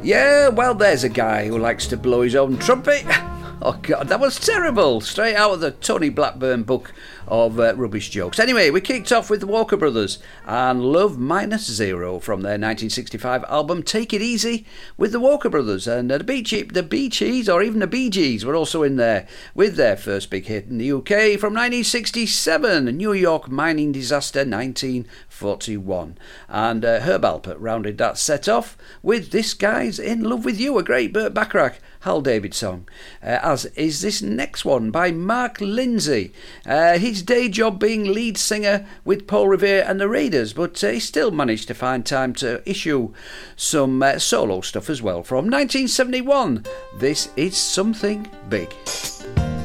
Yeah, well, there's a guy who likes to blow his own trumpet. Oh, God, that was terrible. Straight out of the Tony Blackburn book of rubbish jokes. Anyway, we kicked off with the Walker Brothers and Love Minus Zero from their 1965 album Take It Easy with the Walker Brothers. And the Bee Gees, or even the Bee Gees, were also in there with their first big hit in the UK from 1967, New York mining disaster 1941. And Herb Alpert rounded that set off with This Guy's in Love With You, a great Burt Bacharach, Hal David song, as is this next one by Mark Lindsay. His day job being lead singer with Paul Revere and the Raiders, but he still managed to find time to issue some solo stuff as well. From 1971, this is Something Big.